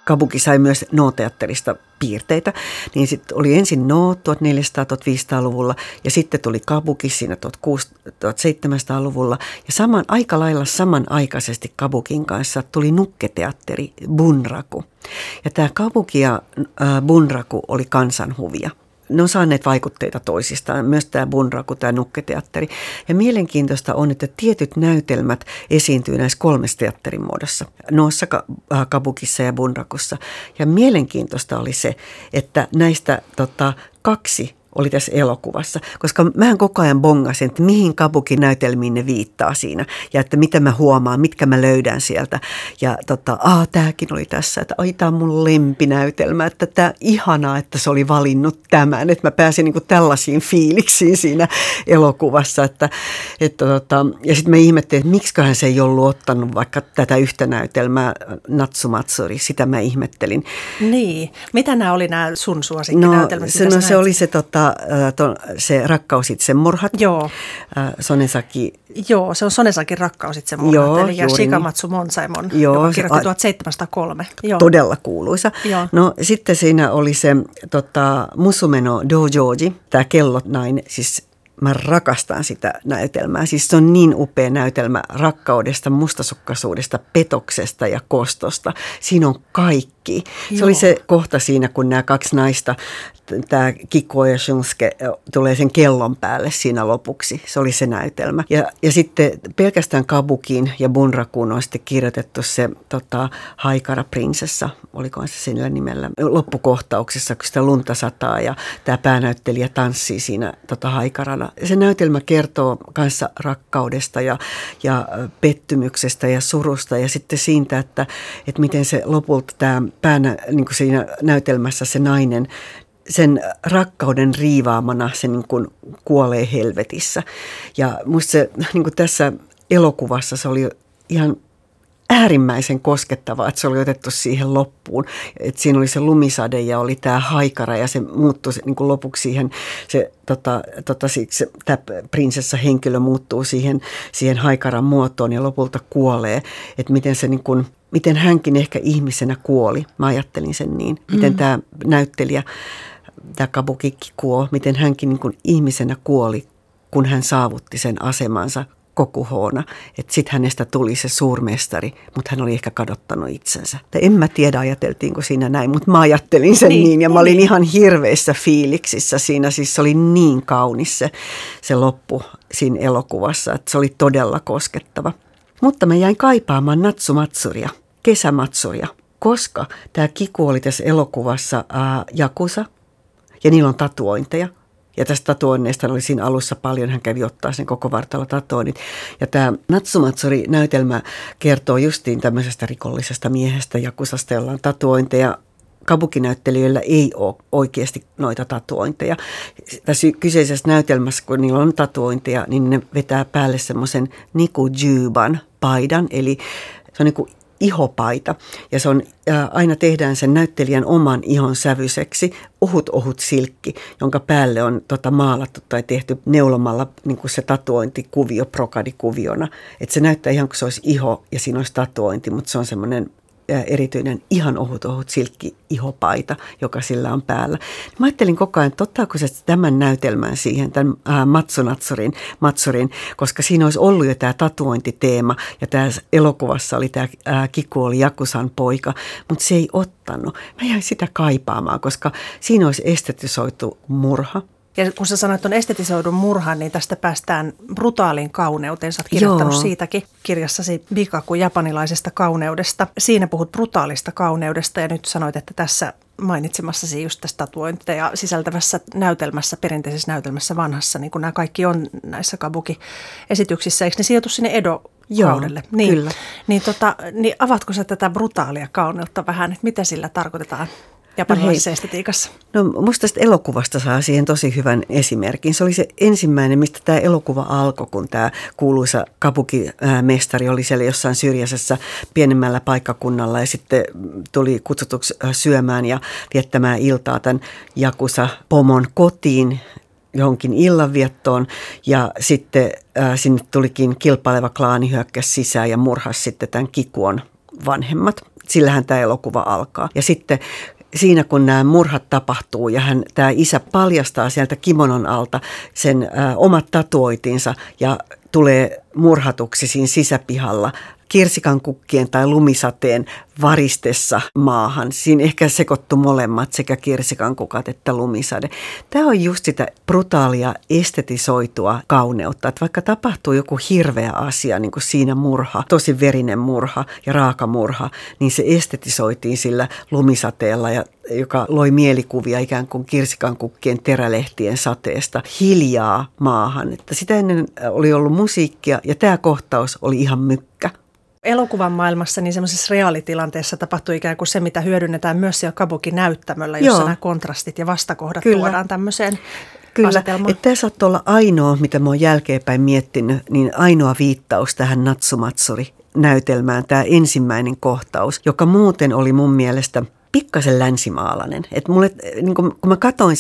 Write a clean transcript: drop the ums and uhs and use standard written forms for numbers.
Kabuki sai myös No-teatterista piirteitä, niin sitten oli ensin No 1400-1500-luvulla ja sitten tuli Kabuki siinä 1700-luvulla ja aika lailla samanaikaisesti Kabukin kanssa tuli nukketeatteri Bunraku. Ja tämä Kabuki ja Bunraku oli kansanhuvia. Ne on saaneet vaikutteita toisistaan, myös tämä Bunraku, tämä nukketeatteri. Ja mielenkiintoista on, että tietyt näytelmät esiintyy näissä 3 teatterin muodossa, Noossa, Kabukissa ja Bunrakussa. Ja mielenkiintoista oli se, että näistä 2 oli tässä elokuvassa, koska mähän koko ajan bongasin, että mihin Kabukin näytelmiin ne viittaa siinä ja että mitä mä huomaan, mitkä mä löydän sieltä. Ja tämäkin oli tässä, että tämä on mun lempinäytelmä, että tämä ihanaa, että se oli valinnut tämän, että mä pääsin niin kuin tällaisiin fiiliksiin siinä elokuvassa. Ja sitten mä ihmettelin, että miksiköhän se ei ollut ottanut vaikka tätä yhtä näytelmää, Natsumatsuri, sitä mä ihmettelin. Niin, mitä nämä oli nämä sun suosikkinäytelmät? Se oli se Rakkaus itsemurhat. Joo. Sonesaki. Joo, se on Sonesakin Rakkaus itsemurhat, ja Shikamatsu Monsaemon, joka kirjoitti 1703. Joo. Todella kuuluisa. Joo. No sitten siinä oli se Musume no Dojoji, tämä kellonainen, siis mä rakastan sitä näytelmää. Siis se on niin upea näytelmä rakkaudesta, mustasukkaisuudesta, petoksesta ja kostosta. Siinä on kaikki. Se oli se kohta siinä, kun nämä 2 naista, tämä Kikko ja Shunsuke, tulee sen kellon päälle siinä lopuksi. Se oli se näytelmä. Ja sitten pelkästään Kabukiin ja Bunrakuun on sitten kirjoitettu se Haikara prinsessa, olikohan se sillä nimellä, loppukohtauksessa, kun sitä lunta sataa ja tämä päänäyttelijä tanssii siinä Haikarana. Se näytelmä kertoo kanssa rakkaudesta ja pettymyksestä ja surusta ja sitten siitä, että miten se lopulta tämä niin kuin siinä näytelmässä se nainen, sen rakkauden riivaamana se niin kuin kuolee helvetissä. Ja musta se niin kuin tässä elokuvassa se oli ihan äärimmäisen koskettavaa, että se oli otettu siihen loppuun. Että siinä oli se lumisade ja oli tämä haikara ja se muuttui niin kuin lopuksi siihen, tämä prinsessa henkilö muuttuu siihen haikaran muotoon ja lopulta kuolee. Että miten se niin kuin, miten hänkin ehkä ihmisenä kuoli. Mä ajattelin sen niin. Miten tämä näyttelijä, tämä Kabuki Kikuo, miten hänkin niin kuin ihmisenä kuoli, kun hän saavutti sen asemansa Kokuhoona. Että sitten hänestä tuli se suurmestari, mutta hän oli ehkä kadottanut itsensä. En mä tiedä, ajateltiinko siinä näin, mutta mä ajattelin sen niin ja mä olin ihan hirveissä fiiliksissä siinä. Siis se oli niin kaunis se loppu siinä elokuvassa, että se oli todella koskettava. Mutta mä jäin kaipaamaan Natsumatsuria, kesämatsuria, koska tämä Kiku oli tässä elokuvassa jakusa ja niillä on tatuointeja. Ja tästä tatuoinneista oli siinä alussa paljon, hän kävi ottaa sen koko vartalo tatuoinnit. Ja tämä Natsumatsuri-näytelmä kertoo justiin tämmöisestä rikollisesta miehestä jakusasta, jolla on tatuointeja. Kabukinäyttelijöillä ei ole oikeasti noita tatuointeja. Tässä kyseisessä näytelmässä, kun niillä on tatuointeja, niin ne vetää päälle semmoisen nikujuban paidan, eli se on niin kuin ihopaita. Ja se on, aina tehdään sen näyttelijän oman ihon sävyiseksi ohut silkki, jonka päälle on maalattu tai tehty neulomalla niin kuin se tatuointikuvio, brokadikuviona. Että se näyttää ihan kuin se olisi iho ja siinä olisi tatuointi, mutta se on semmoinen erityinen ihan ohut silkki ihopaita, joka sillä on päällä. Mä ajattelin koko ajan, että ottaako se tämän näytelmän siihen, tämän Matsurin, koska siinä olisi ollut jo tämä tatuointiteema ja tässä elokuvassa oli tämä Kiku oli jakusan poika, mutta se ei ottanut. Mä jäin sitä kaipaamaan, koska siinä olisi estetisoitu murha. Ja kun sä sanoit on estetisoidun murhan, niin tästä päästään brutaaliin kauneuteen. Sä oot kirjoittanut siitäkin kirjassasi Bikaku japanilaisesta kauneudesta. Siinä puhut brutaalista kauneudesta ja nyt sanoit, että tässä mainitsemassasi just tästä tatuointia sisältävässä näytelmässä, perinteisessä näytelmässä vanhassa, niin kuin nämä kaikki on näissä kabuki-esityksissä. Eikö ne sijoitu sinne Edo-kaudelle? Joo, kyllä. Niin avatko sä tätä brutaalia kauneutta vähän, että mitä sillä tarkoitetaan? Japanilaisessa estetiikassa. No musta tästä elokuvasta saa siihen tosi hyvän esimerkin. Se oli se ensimmäinen, mistä tämä elokuva alkoi, kun tämä kuuluisa kabuki-mestari oli siellä jossain syrjäisessä pienemmällä paikkakunnalla ja sitten tuli kutsutuksi syömään ja viettämään iltaa tämän jakusa-pomon kotiin johonkin illanviettoon ja sitten sinne tulikin kilpaileva klaani hyökkäsi sisään ja murhasi sitten tämän Kikuon vanhemmat. sillähän tämä elokuva alkaa. Ja sitten siinä, kun nämä murhat tapahtuu ja tämä isä paljastaa sieltä kimonon alta sen omat tatuoitinsa ja tulee murhatuksi siinä sisäpihalla kirsikankukkien tai lumisateen varistessa maahan. Siinä ehkä sekoittu molemmat, sekä kirsikankukat että lumisade. Tämä on just sitä brutaalia, estetisoitua kauneutta. Että vaikka tapahtuu joku hirveä asia, niin kuin siinä murha, tosi verinen murha ja raaka murha, niin se estetisoitiin sillä lumisateella, joka loi mielikuvia ikään kuin kirsikankukkien terälehtien sateesta hiljaa maahan. Että sitä ennen oli ollut musiikkia ja tämä kohtaus oli ihan mykkä. Elokuvan maailmassa niin semmoisessa reaalitilanteessa tapahtuu ikään kuin se, mitä hyödynnetään myös siellä kabuki-näyttämöllä, jossa nämä kontrastit ja vastakohdat tuodaan tämmöiseen asetelmaan. Kyllä, tämä saattoi olla ainoa, mitä mä oon jälkeenpäin miettinyt, niin ainoa viittaus tähän Natsumatsuri-näytelmään, tämä ensimmäinen kohtaus, joka muuten oli mun mielestä pikkasen länsimaalainen. Että mulle, niin kun mä katsoin